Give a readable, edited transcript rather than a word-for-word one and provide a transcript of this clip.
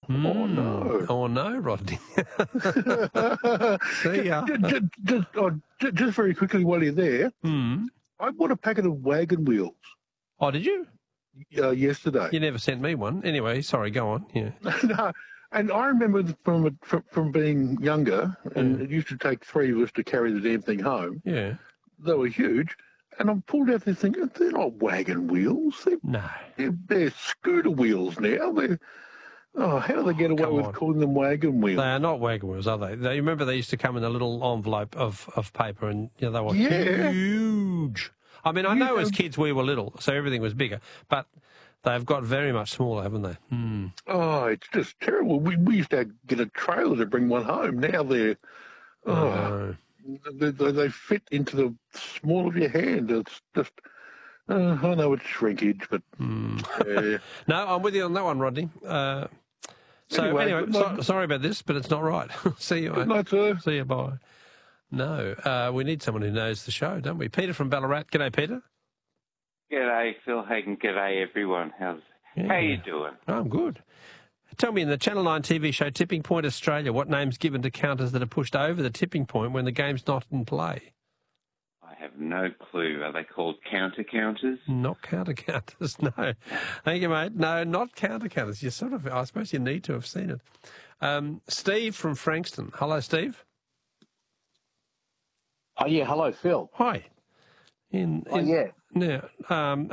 Oh, no. Oh, no, Rodney. See ya. Just very quickly while you're there, I bought a packet of wagon wheels Oh, did you? yesterday. You never sent me one. Anyway, sorry, go on. Yeah. No, and I remember from being younger, and it used to take three of us to carry the damn thing home. Yeah. They were huge. And I pulled out this thing, they're not wagon wheels. They're scooter wheels now. How do they get away with calling them wagon wheels? They are not wagon wheels, are they? You remember they used to come in a little envelope of paper, and they were huge. I mean, I know as kids we were little, so everything was bigger, but they've got very much smaller, haven't they? Oh, it's just terrible. We used to get a trailer to bring one home. Now they're... They fit into the small of your hand. It's just... I know it's shrinkage, but... No, I'm with you on that one, Rodney. Anyway, sorry about this, but it's not right. See you, mate. Good night, sir. See you, bye. No, we need someone who knows the show, don't we? Peter from Ballarat. G'day, Peter. G'day, Phil Hagen. G'day, everyone. How you doing? I'm good. Tell me, in the Channel 9 TV show Tipping Point Australia, what name's given to counters that are pushed over the tipping point when the game's not in play? I have no clue. Are they called counter-counters? Not counter-counters, no. Thank you, mate. No, not counter-counters. I suppose you need to have seen it. Steve from Frankston. Hello, Steve. Oh, yeah. Hello, Phil. Hi. Yeah. Now,